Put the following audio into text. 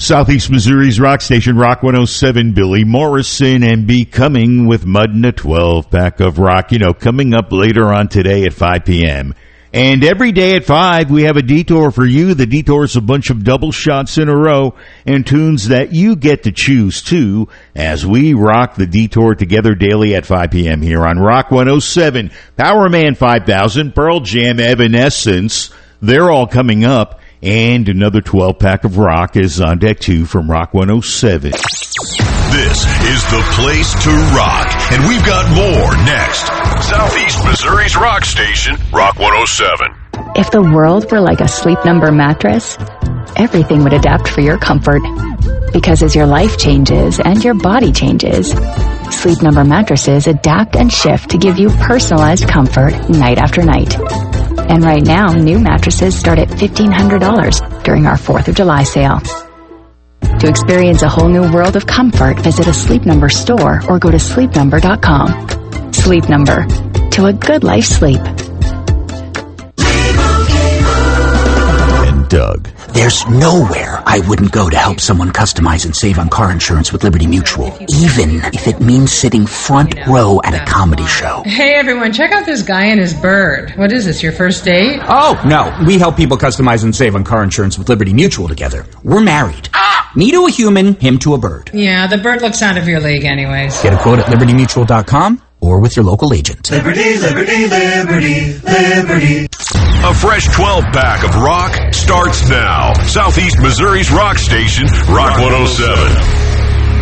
Southeast Missouri's rock station, Rock 107, Billy Morrison, and Becoming with Mud and a 12-pack of rock, coming up later on today at 5 p.m. And every day at 5, we have a detour for you. The detour is a bunch of double shots in a row and tunes that you get to choose, too, as we rock the detour together daily at 5 p.m. here on Rock 107. Power Man 5000, Pearl Jam, Evanescence, they're all coming up. And another 12-pack of rock is on deck, too, from Rock 107. This is the place to rock, and we've got more next. Southeast Missouri's rock station, Rock 107. If the world were like a Sleep Number mattress, everything would adapt for your comfort. Because as your life changes and your body changes, Sleep Number mattresses adapt and shift to give you personalized comfort night after night. And right now, new mattresses start at $1,500 during our 4th of July sale. To experience a whole new world of comfort, visit a Sleep Number store or go to sleepnumber.com. Sleep Number. To a good life sleep. And Doug. There's nowhere I wouldn't go to help someone customize and save on car insurance with Liberty Mutual, even if it means sitting front row at a comedy show. Hey everyone, check out this guy and his bird. What is this, your first date? Oh, no. We help people customize and save on car insurance with Liberty Mutual together. We're married. Me to a human, him to a bird. Yeah, the bird looks out of your league anyways. Get a quote at libertymutual.com or with your local agent. Liberty, liberty, liberty, liberty. A fresh 12-pack of rock starts now. Southeast Missouri's rock station, Rock 107.